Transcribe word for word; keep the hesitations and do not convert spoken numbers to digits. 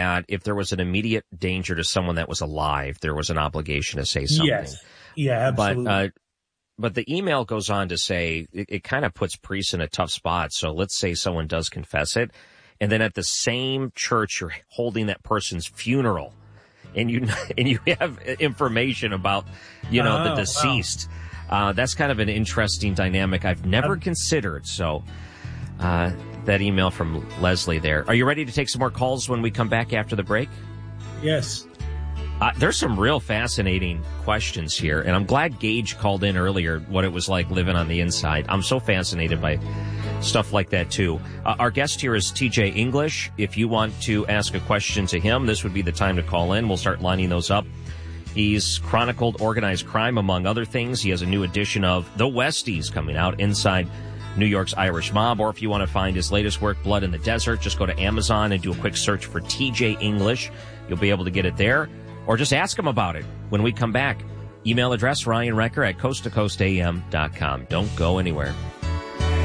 that if there was an immediate danger to someone that was alive, there was an obligation to say something. Yes. Yeah, absolutely. But, uh, but the email goes on to say it, it kind of puts priests in a tough spot. So let's say someone does confess it, and then at the same church you're holding that person's funeral, and you and you have information about, you know, oh, the deceased. Wow. Uh, that's kind of an interesting dynamic I've never um, considered. So uh, that email from Leslie there. Are you ready to take some more calls when we come back after the break? Yes. Uh, there's some real fascinating questions here, and I'm glad Gage called in earlier what it was like living on the inside. I'm so fascinated by stuff like that, too. Uh, our guest here is T J English. If you want to ask a question to him, this would be the time to call in. We'll start lining those up. He's chronicled organized crime, among other things. He has a new edition of The Westies coming out inside New York's Irish Mob. Or if you want to find his latest work, Blood in the Desert, just go to Amazon and do a quick search for T J English. You'll be able to get it there. Or just ask him about it when we come back. Email address, Ryan Recker at coast to coast a m dot com. Don't go anywhere.